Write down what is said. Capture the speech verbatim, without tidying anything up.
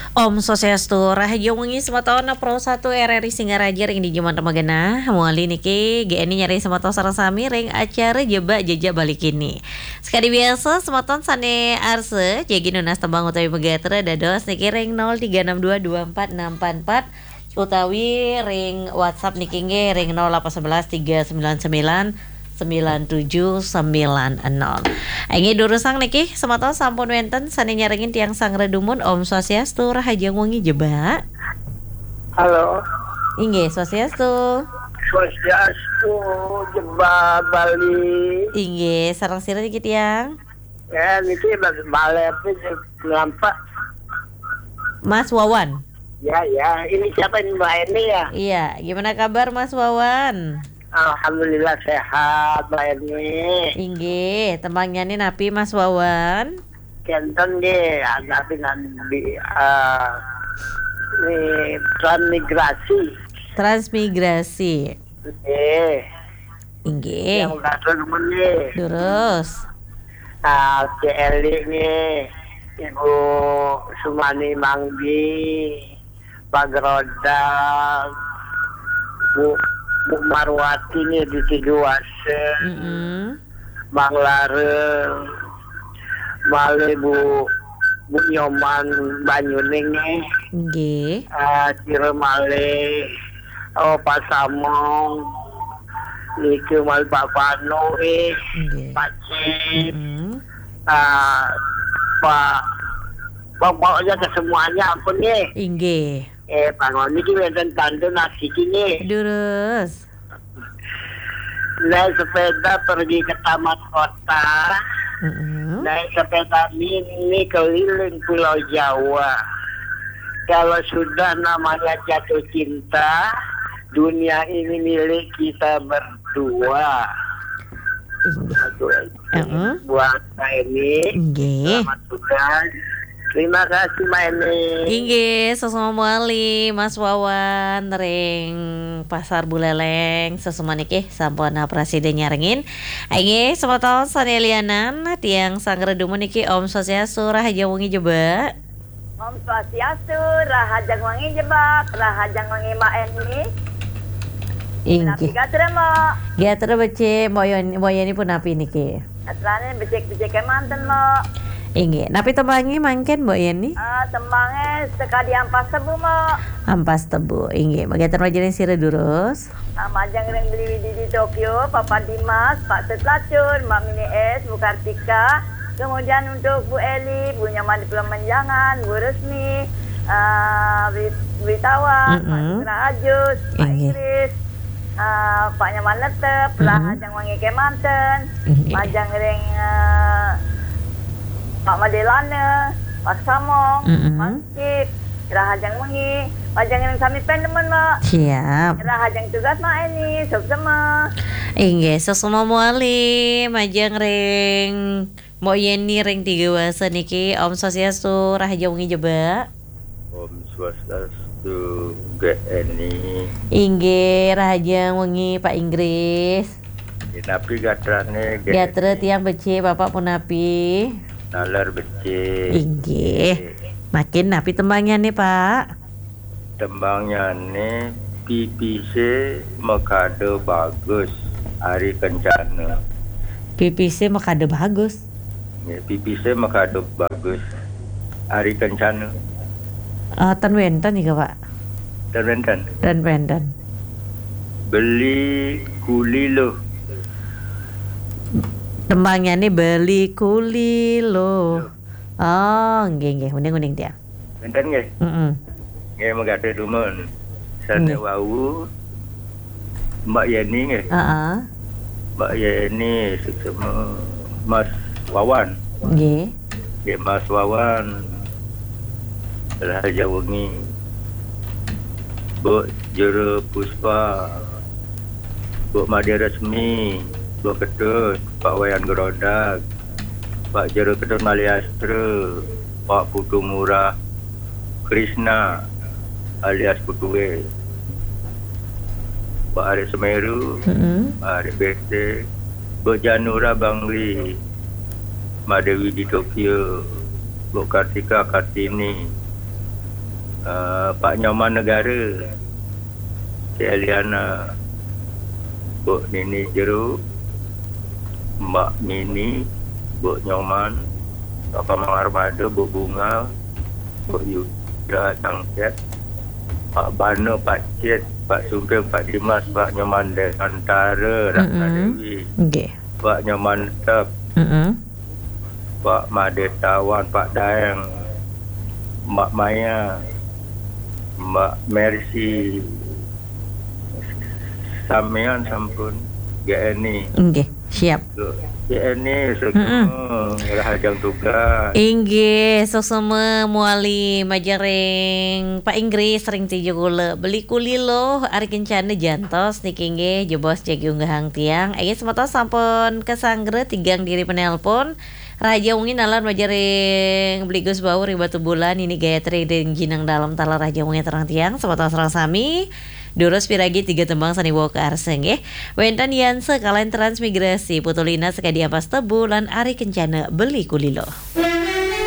Om Swastiastu, Rahayu Wengi Sematawna Pro satu R R I Singaraja ring di Juman Remagana. Muali niki G N I nyari semataw sareng sami ring acara jeba jaja balik ini. Sekali biasa sematon sane arse jagi nunas tembang utawi megatra dados niki ring nol tiga enam dua dua empat enam empat empat utawi ring WhatsApp niki nge ring nol delapan satu satu tiga sembilan sembilan sembilan tujuh sembilan nol. Aingi durusang niki sematon sampun wenten sane nyaringin tiang sang redumun Om Swastiastu Rahayu Wengi jeba. Halo. Inggih Swastiastu. Swastiastu jeba Bali. Inggih sareng sira niki tiang. Ya niki balep lampak. Mas Wawan. Ya ya, ini siapa ini Mbak Eni ya? Iya, gimana kabar Mas Wawan? Alhamdulillah sehat Mbak Eni. Inggih, tembangnya nih napi Mas Wawan. Kenten deh, napi nanti uh, ini transmigrasi. Transmigrasi. Eh, Inggih. yang kata temen nih. Terus. Ah, C L nih, Ibu Sumani Manggi, Pak Gerodak, Bu Bu Marwati nih di Tiduase, Mm-mm. Bang Lareng, Male Bu Bu Nyoman Banyuning nih, Inggih. uh, Cire Male, oh Pak Samong, Niki Mal Pak Pano eh, Inggih. Pak Cip, Mm-mm. uh, Pak pokoknya ke semuanya apa nih? Inggih. Eh, Pak Ngoni ki wenten tante nasi kini. Terus. Naik sepeda pergi ke taman kota. Mm-mm. Naik sepeda mini keliling Pulau Jawa. Kalau sudah namanya jatuh cinta, dunia ini milik kita berdua. Inggih. Aduh, Uh-uh. buat saya ini. Inggih. Selamat sudah. Terima kasih Mbak Eni. Inggih, sesama muali Mas Wawan ring Pasar Buleleng sesama niki sampun presiden nyaringin. Inggih, semoga sanelianan tiang sang redumun niki Om Swastiastu Rahayu Wengi jeba. Om Swastiastu Rahayu Wengi jeba, Rahayu Wengi Mbak Eni. Inggih. Napi terima. Gatra bece moyon moyoni pun napi niki. Atrane becek-becek manten mo. Inggih, napi tembangi mangken Mbok Yeni? Ah, tembangnya sekali ampas tebu mo. Ampas tebu. Inggih, magatan majelis sira durus. Ah, majang ring beli di, di Tokyo, Papa Dimas, Pak Setlacur, Mbak Mini S, Bu Kartika. Kemudian untuk Bu Eli, Bu Nyaman di Pulau Menjangan, Bu Resmi, ah, Witawan, Mm-mm. Pak Sukrahajus, Pak Inggih. Iris. Uh, Pak Nyaman Letep, Mm-hmm. Rahajang Wangi Kemanten, Inggih. Majang Ring uh, Pak Madelana, Pak Samong, Mm-hmm. Pak Kip, Rahajang Wangi, Majang Ring Sami Pendemen Mak, Siap. Rahajang Tugas Mak ini, sok sama. Inggih, sesama muali majang ring Mbok Yeni ring tiga wasa niki Om Swastiastu Rahayu Wengi jeba. Om Swastiastu G N I. Inggih, Rahayu Wengi Pak Inggris. Napi gatrane Gatra tiang bece Bapak pun napi. nalar becik. Inggih. Makin napi tembangnya nih Pak. Tembangnya nih P P C Mekado bagus hari kencana. P P C makade bagus. Ya, P P C Mekado bagus hari kencana. Uh, tan wenten nih Pak. Dan dan Dan wenten. beli kuli lo. Tembangnya nih beli kuli lo. Oh, nggih nggih, uning-uning dia. Benten nggih. Heeh. Nggih megade dumun. Sane Nggih. wau Mbak Yeni nggih. Heeh. Mbak Yeni sesama Mas Wawan. Nggih. Nggih Mas Wawan. Rahayu Wengi. Bu Juru Puspa. Bu Madi Resmi. Bu Ketut, Pak Wayan Gerodak, Pak Juru Ketut Maliastra, Pak Putu Murah, Krishna alias Putuwe, Pak Ari Semeru, Heeh. Pak Ari B T, Bu Janura Bangli, Mbak Dewi di Tokyo, Bu Kartika Kartini, uh, Pak Nyoman Negara, Cik Eliana, Bu Nini Jeruk, Mbak Mini, Bu Nyoman, Pak Pamang Armada, Bu Bunga, Bu Yuda Tangket, Pak Bano, Pak Cid, Pak Sugeng, Pak Dimas, Pak Nyoman Antara, Ratna Mm-mm. Dewi, Nggih. Pak Nyoman Tep, Heeh. Pak Made Tawan, Pak Daeng, Mbak Maya, Mbak Mercy, Samian sampun, G N I, Nggih, siap. G N I, semua rahajang tugas. Inggih, soseme muali majareng Pak Inggris sering tijo gula beli kulilo ari kencana jantos niki nggih jebos jagi unggahang tiang aya semata sampun kesanggre tigang diri penelpon Raja Ungi nalan majareng beli Gus Bau ribatu bulan ini Gayatri dan Ginang dalam tala Raja Ungi terang tiang semata serang sami Durus piragi tiga tembang sani bawa ke arseng ya. Wentan Yanse kalian transmigrasi Putulina sekadi ampas tebu lan ari kencana beli kulilo.